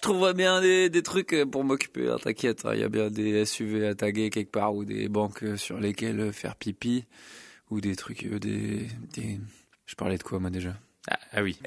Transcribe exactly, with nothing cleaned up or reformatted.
trouverai bien des, des trucs pour m'occuper, hein, t'inquiète. Il hein, y a bien des S U V à taguer quelque part ou des banques sur lesquelles faire pipi ou des trucs, euh, des, des... Je parlais de quoi moi déjà ? Ah, ah oui,